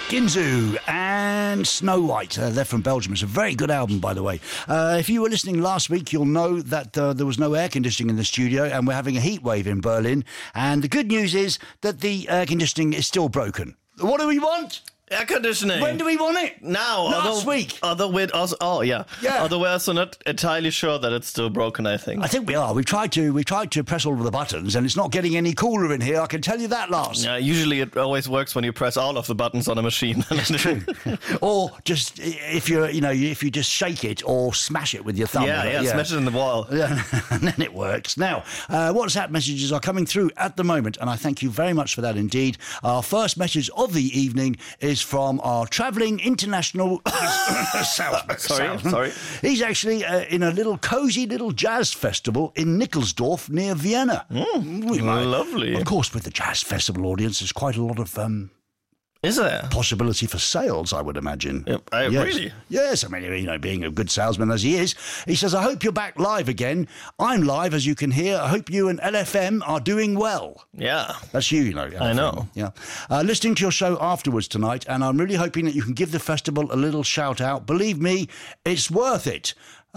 Ginzu and Snow White. They're from Belgium. It's a very good album, by the way. If you were listening last week, you'll know that there was no air conditioning in the studio and we're having a heat wave in Berlin. And the good news is that the air conditioning is still broken. What do we want? Air conditioning. When do we want it? Now. Last week. Although we're also, Yeah. Although we're also not entirely sure that it's still broken, I think. I think we are. We've tried to press all of the buttons and it's not getting any cooler in here. I can tell you that, Lars. Yeah, usually it always works when you press all of the buttons on a machine. That's true. Or just if you just shake it or smash it with your thumb. Yeah, smash it in the wall. Yeah, and then it works. Now, WhatsApp messages are coming through at the moment, and I thank you very much for that indeed. Our first message of the evening is from our travelling international salesman. Sorry. He's actually in a little cosy little jazz festival in Nickelsdorf near Vienna. Lovely. Of course, with the jazz festival audience, there's quite a lot of Is there? possibility for sales, I would imagine. Yep, Yes. really? Yes, I mean, being a good salesman as he is, he says, I hope you're back live again. I'm live, as you can hear. I hope you and LFM are doing well. Yeah. That's you, LFM. I know. Yeah. Listening to your show afterwards tonight, and I'm really hoping that you can give the festival a little shout out. Believe me, it's worth it.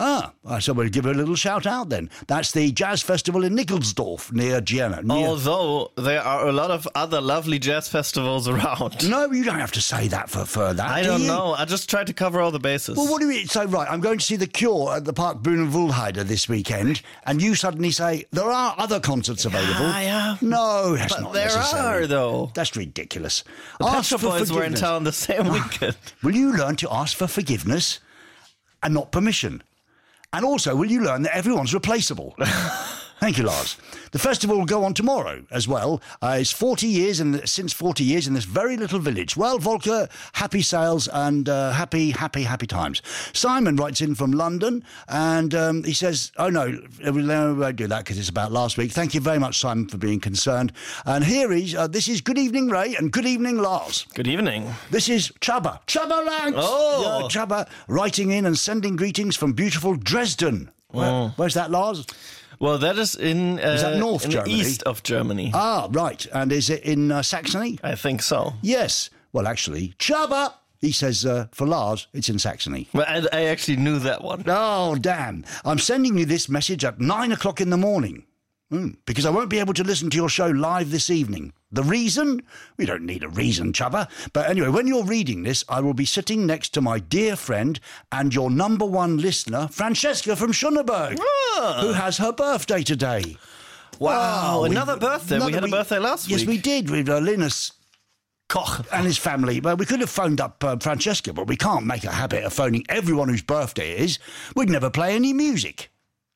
So we'll give it a little shout out then. That's the Jazz Festival in Nickelsdorf near Vienna. Although there are a lot of other lovely jazz festivals around. No, you don't have to say that for that. I don't know. I just tried to cover all the bases. Well, what do you mean? So, right, I'm going to see The Cure at the Park Brunenwohlheide this weekend, and you suddenly say, there are other concerts available. Yeah. No, that's But not there necessary. are, though. That's ridiculous. The Ask Pet Shop for Boys were in forgiveness. town the same weekend. Will you learn to ask for forgiveness and not permission? And also, will you learn that everyone's replaceable? Thank you, Lars. The festival will go on tomorrow as well. It's 40 years, since 40 years in this very little village. Well, Volker, happy sales and happy times. Simon writes in from London and he says, oh no, we won't do that because it's about last week. Thank you very much, Simon, for being concerned. And here this is Good Evening, Ray, and Good Evening, Lars. Good evening. This is Chubba Ranks. Oh. Yeah, Chubba writing in and sending greetings from beautiful Dresden. Where's that, Lars? Well, that is in that North in Germany? the east of Germany. Ah, right. And is it in Saxony? I think so. Yes. Well, actually, Chubba, he says, for Lars, it's in Saxony. Well, I actually knew that one. Oh, damn. I'm sending you this message at 9 o'clock in the morning. Because I won't be able to listen to your show live this evening. The reason? We don't need a reason, Chubba. But anyway, when you're reading this, I will be sitting next to my dear friend and your number one listener, Francesca from Schöneberg, who has her birthday today. Wow, another birthday. We had a birthday last week. Yes, we did with Linus Koch and his family. Well, we could have phoned up Francesca, but we can't make a habit of phoning everyone whose birthday it is. We'd never play any music.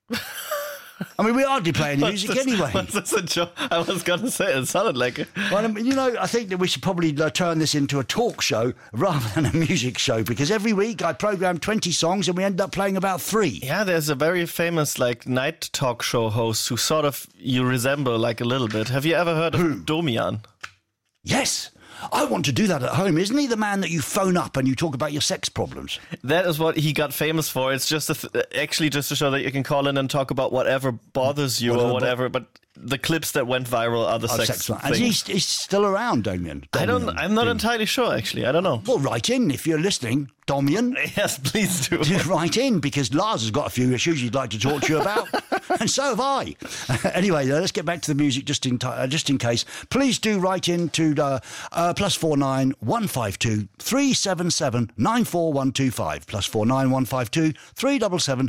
I mean, we hardly play any music anyway. Was this a joke? I was going to say it sounded like it. Well, I think that we should probably turn this into a talk show rather than a music show, because every week I program 20 songs and we end up playing about 3. Yeah, there's a very famous night talk show host who sort of you resemble a little bit. Have you ever heard of Domian? Yes. I want to do that at home. Isn't he the man that you phone up and you talk about your sex problems? That is what he got famous for. It's just actually just to show that you can call in and talk about whatever bothers you or whatever. But the clips that went viral are the sex things. And he's still around, Domian. I'm not entirely sure, actually. I don't know. Well, write in if you're listening, Domian. Yes, please do. Just write in, because Lars has got a few issues he'd like to talk to you about, and so have I. Anyway, let's get back to the music just in case. Please do write in to +49 152 377 94125 +49 152 377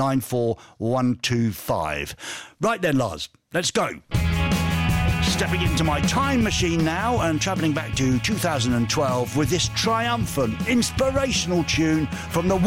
94125. Right then, Lars, let's go. Stepping into my time machine now and travelling back to 2012 with this triumphant, inspirational tune from the